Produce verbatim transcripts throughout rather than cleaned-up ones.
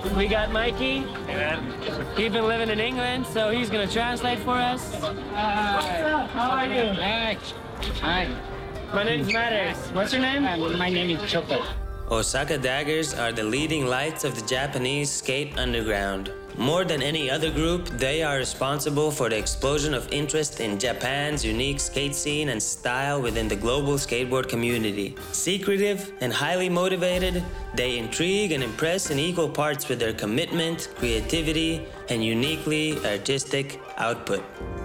We got Mikey. He's been living in England, so he's gonna translate for us. Hi. How are you? Hi. Hi. My name's Matters. What's your name? My name is Choco. Osaka Daggers are the leading lights of the Japanese skate underground. More than any other group, they are responsible for the explosion of interest in Japan's unique skate scene and style within the global skateboard community. Secretive and highly motivated, they intrigue and impress in equal parts with their commitment, creativity, and uniquely artistic output.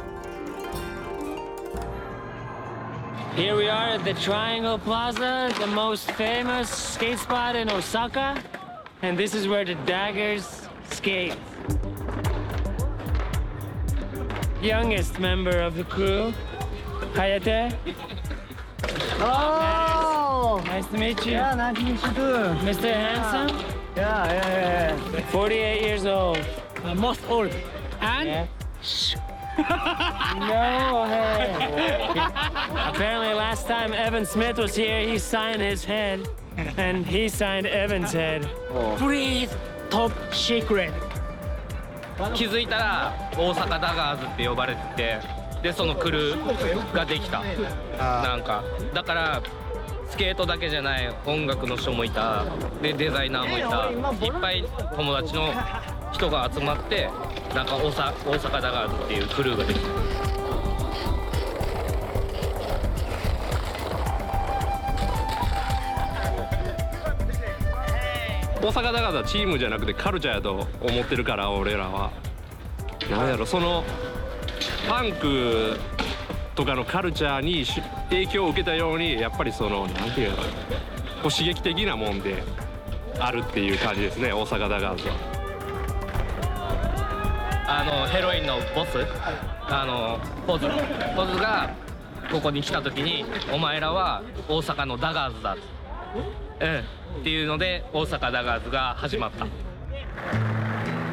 Here we are at the Triangle Plaza, the most famous skate spot in Osaka. And this is where the Daggers skate. Youngest member of the crew, Hayate. Oh! Nice to meet you. Yeah, nice to meet you too. Mister Handsome, Yeah, yeah, yeah. forty-eight years old. Uh, most old. And? Yeah. No, hey. Apparently last time Evan Smith was here, he signed his head. And he signed Evan's head. Please, top secret. 気づいたら大阪ダガーズって呼ばれてて、でそのクルーができた。なんかだからスケートだけじゃない音楽の人もいた、でデザイナーもいた、いっぱい友達の人が集まってなんか大阪大阪ダガーズっていうクルーができた。大阪ダガーズはチームじゃなくてカルチャーやと思ってるから、俺らはなんやろ、そのパンクとかのカルチャーに影響を受けたように、やっぱりそのなんていうの、こう刺激的なもんであるっていう感じですね、大阪ダガーズは。あのヘロインのボス、あのポズポズがここに来た時に、お前らは大阪のダガーズだ、うんっていうので大阪ダガーズが始まった。